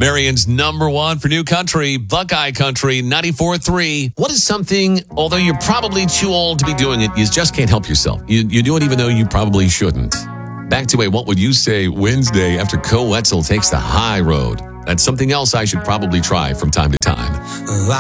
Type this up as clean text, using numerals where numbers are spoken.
Marion's number one for new country, Buckeye Country, 94.3. What is something, although you're probably too old to be doing it, you just can't help yourself? You do it even though you probably shouldn't. Back to a What Would You Say Wednesday after Co Wetzel takes the high road. That's something else I should probably try from time to time.